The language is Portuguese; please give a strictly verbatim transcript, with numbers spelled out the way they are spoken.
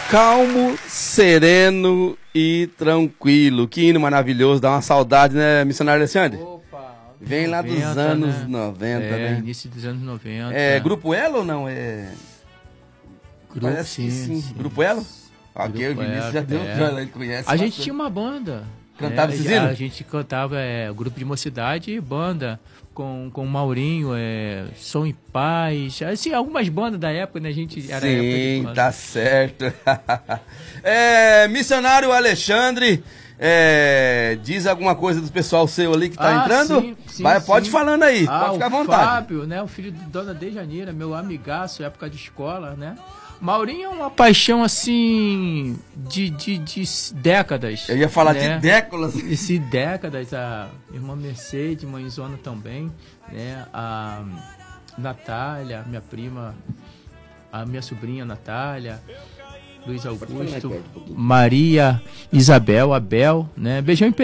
Calmo, sereno e tranquilo. Que hino maravilhoso, dá uma saudade, né, missionário Alexandre? Opa, vem lá dos noventa, anos né? noventa, é, né? Início dos anos noventa. É Grupo Elo ou não? É... Grupo, Parece sim, que sim. sim. Grupo Elo? Ok, o Vinícius Elo, já deu é. já ele conhece. A gente bastante. tinha uma banda. Cantava é, esses hinos? A gente cantava é, grupo de mocidade e banda com, com o Maurinho, é, Som e Paz. Assim, algumas bandas da época, né? A gente era Sim, época de tá certo. é, missionário Alexandre, é, diz alguma coisa do pessoal seu ali que tá Ah, entrando? sim, sim, Vai, pode sim. falando aí, Ah, pode ficar à o vontade. Fábio, né? O filho de Dona Dejaneira, meu amigaço, época de escola, né? Maurinho é uma paixão, assim, de, de, de décadas. Eu ia falar né? de décadas. De décadas, a irmã Mercedes, mãezona também, né? A Natália, minha prima, a minha sobrinha Natália, Luiz Augusto, Maria, Isabel, Abel, né? Beijão em